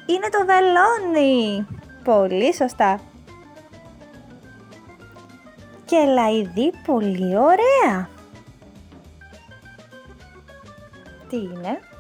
Είναι το βελόνι! Πολύ σωστά. Και λαϊδί, πολύ ωραία. Τι είναι?